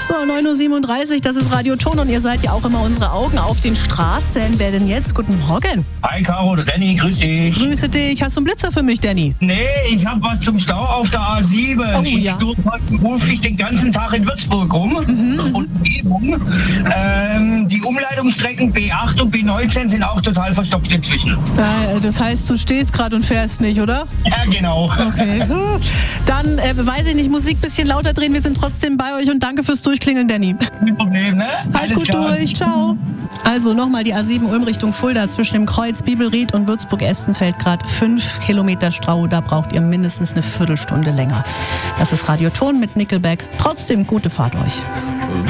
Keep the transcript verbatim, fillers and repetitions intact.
So, neun Uhr siebenunddreißig, das ist Radio Ton und ihr seid ja auch immer unsere Augen auf den Straßen. Wer denn jetzt? Guten Morgen. Hi Caro, Danny, grüß dich. Grüße dich. Hast du einen Blitzer für mich, Danny? Nee, ich habe was zum Stau auf der A sieben. Oh, ich ja. durfte heute beruflich den ganzen Tag in Würzburg rum Mhm. und Umgebung. Ähm, die Umleitungsstrecken B acht und B neunzehn sind auch total verstopft inzwischen. Äh, Das heißt, du stehst gerade und fährst nicht, oder? Ja, genau. Okay. Dann, äh, weiß ich nicht, Musik ein bisschen lauter drehen. Wir sind trotzdem bei euch und danke fürs Durchklingeln, Danny. Kein Problem, ne? Halt Alles gut klar. durch. Ciao. Also nochmal die A sieben Ulm Richtung Fulda zwischen dem Kreuz Bibelried und Würzburg-Estenfeld gerade fünf Kilometer Stau. Da braucht ihr mindestens eine Viertelstunde länger. Das ist Radio Ton mit Nickelback. Trotzdem gute Fahrt euch.